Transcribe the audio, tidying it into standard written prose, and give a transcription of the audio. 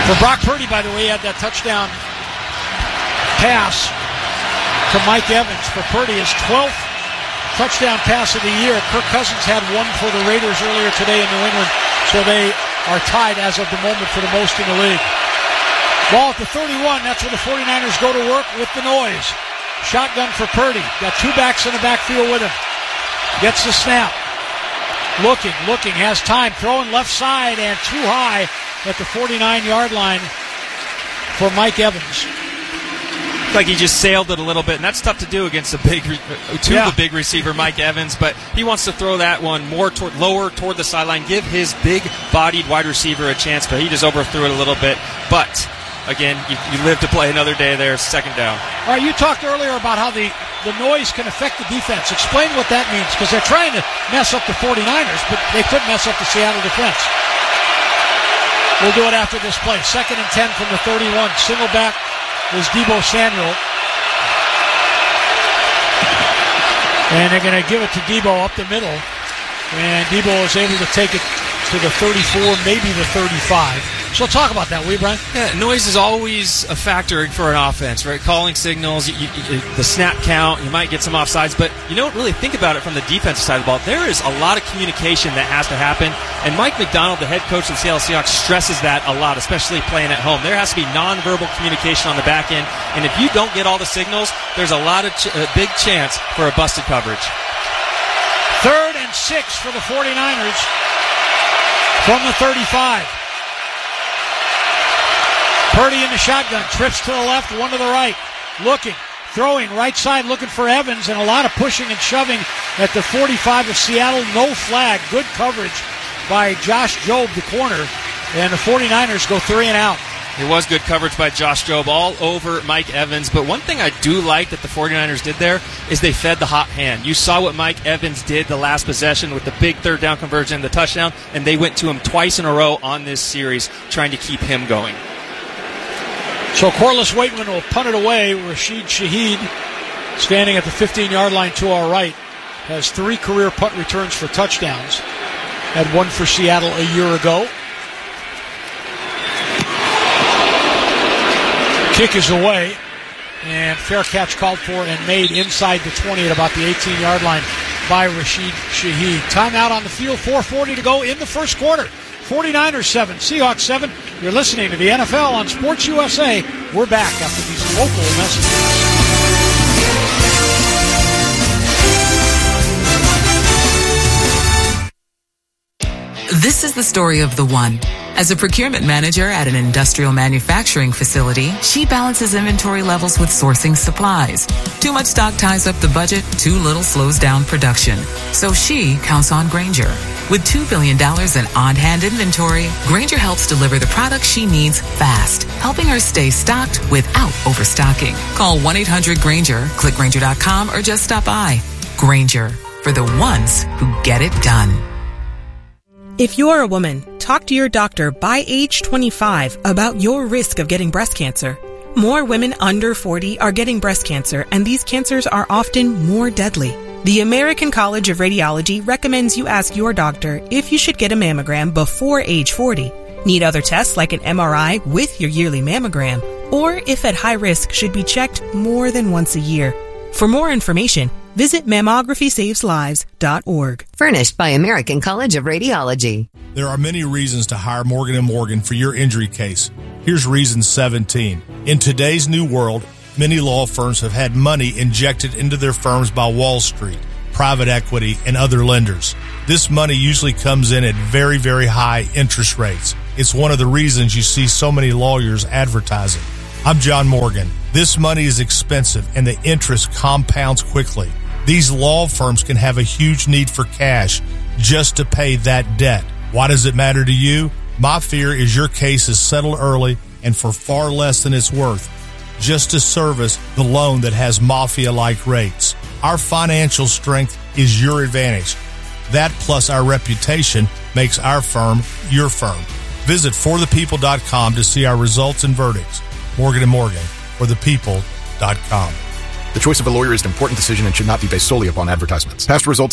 For Brock Purdy, by the way, he had that touchdown pass to Mike Evans. For Purdy, his 12th touchdown pass of the year. Kirk Cousins had one for the Raiders earlier today in New England, so they are tied as of the moment for the most in the league. Ball at the 31, that's where the 49ers go to work with the noise. Shotgun for Purdy. Got two backs in the backfield with him. Gets the snap. Looking, has time. Throwing left side and too high at the 49-yard line for Mike Evans. Like he just sailed it a little bit, and that's tough to do against the big receiver Mike Evans, but he wants to throw that one more lower toward the sideline, give his big-bodied wide receiver a chance, but he just overthrew it a little bit. But again, you live to play another day there, second down. All right, you talked earlier about how the noise can affect the defense. Explain what that means, because they're trying to mess up the 49ers, but they could mess up the Seattle defense. We'll do it after this play. 2nd and 10 from the 31. Single back is Deebo Samuel. And they're going to give it to Deebo up the middle. And Deebo is able to take it to the 34, maybe the 35. So talk about that, will you, Brian? Yeah, noise is always a factor for an offense, right? Calling signals, the snap count, you might get some offsides, but you don't really think about it from the defensive side of the ball. There is a lot of communication that has to happen, and Mike McDonald, the head coach of the Seattle Seahawks, stresses that a lot, especially playing at home. There has to be nonverbal communication on the back end, and if you don't get all the signals, there's a lot of big chance for a busted coverage. 3rd and 6 for the 49ers from the 35. Purdy in the shotgun, trips to the left, one to the right, looking, throwing, right side, looking for Evans, and a lot of pushing and shoving at the 45 of Seattle. No flag, good coverage by Josh Jobe, the corner, and the 49ers go 3 and out. It was good coverage by Josh Jobe all over Mike Evans, but one thing I do like that the 49ers did there is they fed the hot hand. You saw what Mike Evans did the last possession with the big third down conversion, the touchdown, and they went to him twice in a row on this series trying to keep him going. So Corliss Waitman will punt it away. Rashid Shaheed, standing at the 15-yard line to our right, has 3 career punt returns for touchdowns. Had one for Seattle a year ago. Kick is away, and fair catch called for and made inside the 20 at about the 18-yard line by Rashid Shaheed. Timeout on the field, 4:40 to go in the first quarter. 49ers 7, Seahawks 7. You're listening to the NFL on Sports USA. We're back after these local messages. This is the story of the one. As a procurement manager at an industrial manufacturing facility, she balances inventory levels with sourcing supplies. Too much stock ties up the budget, too little slows down production. So she counts on Grainger. With $2 billion in on-hand inventory, Grainger helps deliver the products she needs fast, helping her stay stocked without overstocking. Call 1-800-GRAINGER, click Grainger.com, or just stop by. Grainger, for the ones who get it done. If you're a woman, talk to your doctor by age 25 about your risk of getting breast cancer. More women under 40 are getting breast cancer, and these cancers are often more deadly. The American College of Radiology recommends you ask your doctor if you should get a mammogram before age 40, need other tests like an MRI with your yearly mammogram, or if at high risk should be checked more than once a year. For more information, visit MammographySavesLives.org. Furnished by American College of Radiology. There are many reasons to hire Morgan & Morgan for your injury case. Here's reason 17. In today's new world, many law firms have had money injected into their firms by Wall Street, private equity, and other lenders. This money usually comes in at very, very high interest rates. It's one of the reasons you see so many lawyers advertising. I'm John Morgan. This money is expensive, and the interest compounds quickly. These law firms can have a huge need for cash just to pay that debt. Why does it matter to you? My fear is your case is settled early and for far less than it's worth, just to service the loan that has mafia-like rates. Our financial strength is your advantage. That plus our reputation makes our firm your firm. Visit forthepeople.com to see our results and verdicts. Morgan & Morgan, forthepeople.com. The choice of a lawyer is an important decision and should not be based solely upon advertisements. Past results